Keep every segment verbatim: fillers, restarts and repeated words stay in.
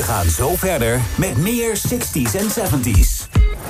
gaan zo verder met meer zestig's en zeventig's.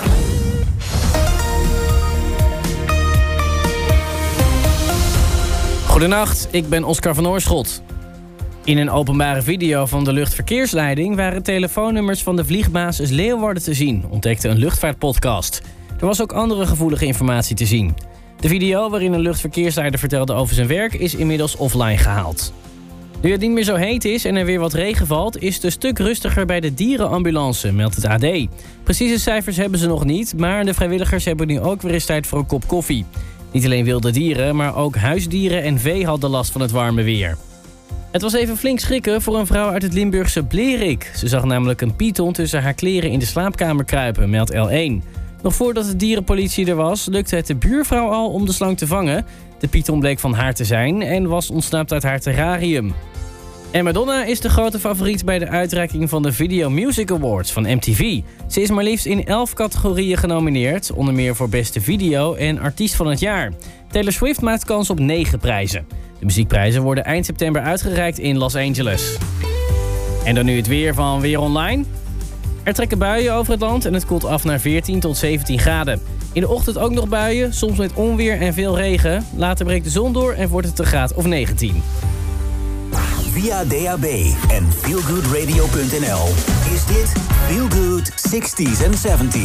Goedenacht, ik ben Oscar van Oorschot. In een openbare video van de luchtverkeersleiding waren telefoonnummers van de vliegbasis Leeuwarden te zien, ontdekte een luchtvaartpodcast. Er was ook andere gevoelige informatie te zien. De video waarin een luchtverkeersleider vertelde over zijn werk is inmiddels offline gehaald. Nu het niet meer zo heet is en er weer wat regen valt, is het een stuk rustiger bij de dierenambulance, meldt het A D. Precieze cijfers hebben ze nog niet, maar de vrijwilligers hebben nu ook weer eens tijd voor een kop koffie. Niet alleen wilde dieren, maar ook huisdieren en vee hadden last van het warme weer. Het was even flink schrikken voor een vrouw uit het Limburgse Blerik. Ze zag namelijk een python tussen haar kleren in de slaapkamer kruipen, meldt L één. Nog voordat de dierenpolitie er was, lukte het de buurvrouw al om de slang te vangen. De python bleek van haar te zijn en was ontsnapt uit haar terrarium. En Madonna is de grote favoriet bij de uitreiking van de Video Music Awards van M T V. Ze is maar liefst in elf categorieën genomineerd, onder meer voor beste video en artiest van het jaar. Taylor Swift maakt kans op negen prijzen. De muziekprijzen worden eind september uitgereikt in Los Angeles. En dan nu het weer van Weer Online. Er trekken buien over het land en het koelt af naar veertien tot zeventien graden. In de ochtend ook nog buien, soms met onweer en veel regen. Later breekt de zon door en wordt het een graad of negentien. Via D A B en feelgoodradio punt n l is dit Feel Good zestig's en zeventig's.